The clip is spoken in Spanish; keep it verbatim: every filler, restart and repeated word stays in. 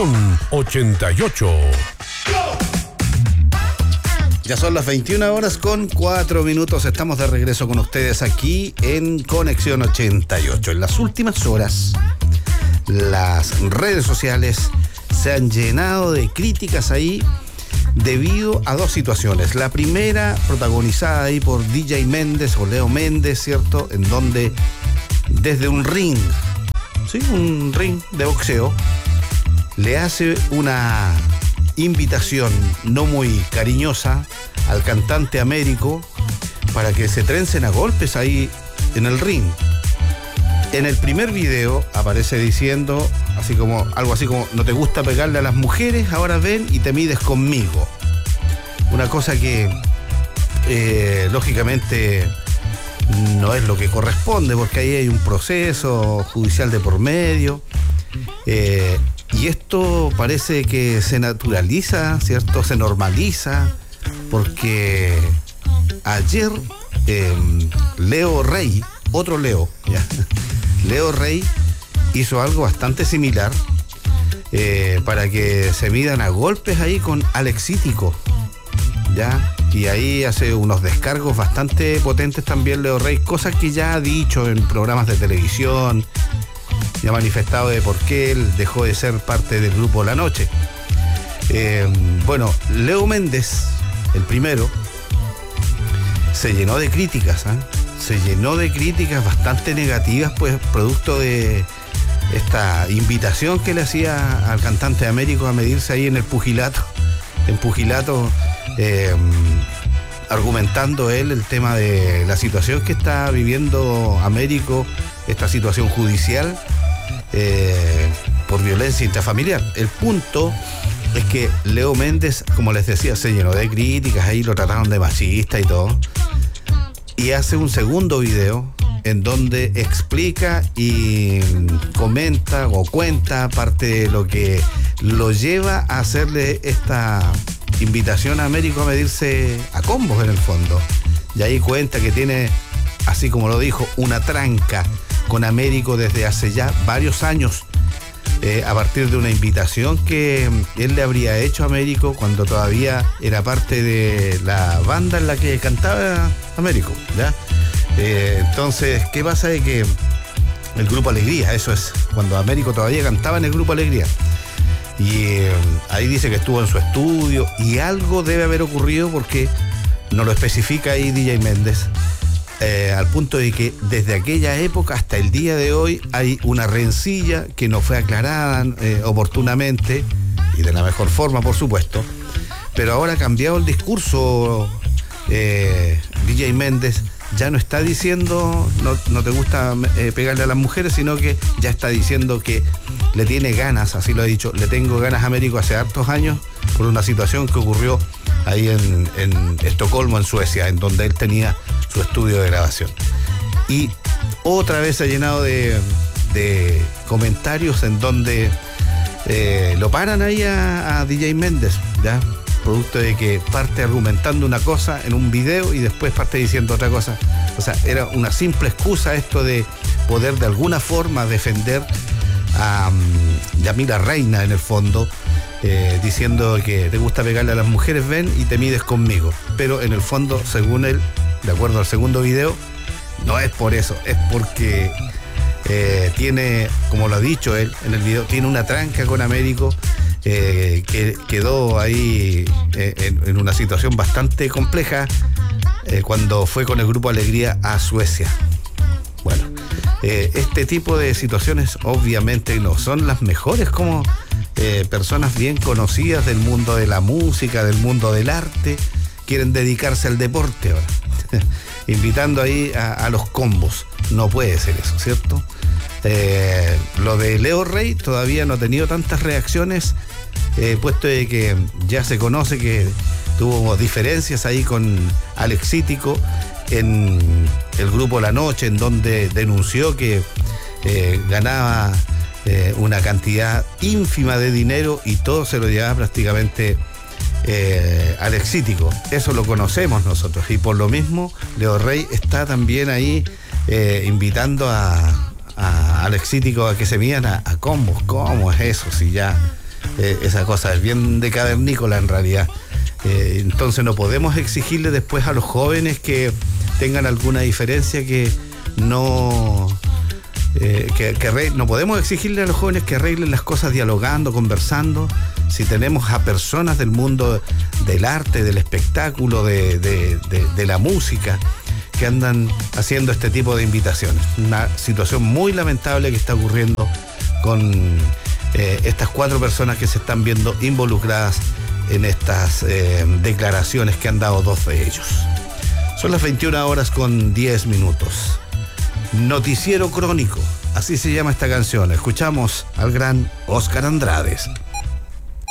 ochenta y ocho. Ya son las veintiuna horas con cuatro minutos. Estamos de regreso con ustedes aquí en Conexión ochenta y ocho. En las últimas horas, las redes sociales se han llenado de críticas ahí debido a dos situaciones. La primera, protagonizada ahí por D J Méndez o Leo Méndez, ¿cierto? En donde desde un ring, sí, un ring de boxeo, le hace una invitación no muy cariñosa al cantante Américo para que se trencen a golpes ahí en el ring. En el primer video aparece diciendo así como, algo así como: no te gusta pegarle a las mujeres, ahora ven y te mides conmigo. Una cosa que eh, lógicamente no es lo que corresponde, porque ahí hay un proceso judicial de por medio. Eh, y esto parece que se naturaliza, ¿cierto? Se normaliza, porque ayer eh, Leo Rey, otro Leo, ya, Leo Rey hizo algo bastante similar eh, para que se midan a golpes ahí con Alexítico, ¿ya? Y ahí hace unos descargos bastante potentes también Leo Rey, cosas que ya ha dicho en programas de televisión, y ha manifestado de por qué él dejó de ser parte del grupo La Noche. Eh, bueno, Leo Méndez, el primero, se llenó de críticas, ¿eh? se llenó de críticas bastante negativas, pues producto de esta invitación que le hacía al cantante de Américo a medirse ahí en el pugilato, en pugilato, eh, argumentando él el tema de la situación que está viviendo Américo, esta situación judicial eh, por violencia intrafamiliar. El punto es que Leo Méndez, como les decía, se llenó de críticas, ahí lo trataron de machista y todo, y hace un segundo video en donde explica y comenta o cuenta parte de lo que lo lleva a hacerle esta invitación a Américo a medirse a combos en el fondo. Y ahí cuenta que tiene, así como lo dijo, una tranca con Américo desde hace ya varios años, eh, a partir de una invitación que él le habría hecho a Américo cuando todavía era parte de la banda en la que cantaba Américo, ¿ya? Eh, entonces, ¿qué pasa? De que el Grupo Alegría, eso es, cuando Américo todavía cantaba en el Grupo Alegría, y eh, ahí dice que estuvo en su estudio y algo debe haber ocurrido porque no lo especifica ahí D J Méndez, eh, al punto de que desde aquella época hasta el día de hoy hay una rencilla que no fue aclarada eh, oportunamente y de la mejor forma, por supuesto, pero ahora ha cambiado el discurso. eh, D J Méndez ya no está diciendo no, no te gusta eh, pegarle a las mujeres, sino que ya está diciendo que le tiene ganas, así lo ha dicho, le tengo ganas a Américo hace hartos años por una situación que ocurrió ahí en, en Estocolmo, en Suecia, en donde él tenía su estudio de grabación. Y otra vez se ha llenado de, de comentarios en donde eh, lo paran ahí a, a D J Méndez, ¿ya? Producto de que parte argumentando una cosa en un video y después parte diciendo otra cosa. O sea, era una simple excusa esto de poder de alguna forma defender a um, Yamila Reina en el fondo, eh, diciendo que te gusta pegarle a las mujeres, ven y te mides conmigo. Pero en el fondo, según él, de acuerdo al segundo video, no es por eso, es porque eh, tiene, como lo ha dicho él en el video, tiene una tranca con Américo. Eh, que quedó ahí eh, en, en una situación bastante compleja eh, cuando fue con el Grupo Alegría a Suecia. Bueno, eh, este tipo de situaciones obviamente no son las mejores, como eh, personas bien conocidas del mundo de la música, del mundo del arte, quieren dedicarse al deporte ahora, invitando ahí a, a los combos. No puede ser eso, ¿cierto? Eh, lo de Leo Rey todavía no ha tenido tantas reacciones, eh, puesto de que ya se conoce que tuvo diferencias ahí con Alexítico en el grupo La Noche, en donde denunció que eh, ganaba eh, una cantidad ínfima de dinero y todo se lo llevaba prácticamente eh, Alexítico. Eso lo conocemos nosotros, y por lo mismo Leo Rey está también ahí eh, invitando a a Alexítico a que se midan a, a combos. ¿Cómo es eso? Si ya Eh, esa cosa es bien de cavernícola en realidad. Eh, entonces no podemos exigirle después a los jóvenes que tengan alguna diferencia que no... Eh, que, que arregle, no podemos exigirle a los jóvenes que arreglen las cosas dialogando, conversando, si tenemos a personas del mundo del arte, del espectáculo, de, de, de, de la música, que andan haciendo este tipo de invitaciones. Una situación muy lamentable que está ocurriendo con eh, estas cuatro personas que se están viendo involucradas en estas eh, declaraciones que han dado dos de ellos. Son las veintiuna horas con diez minutos. Noticiero Crónico, así se llama esta canción. Escuchamos al gran Óscar Andrade.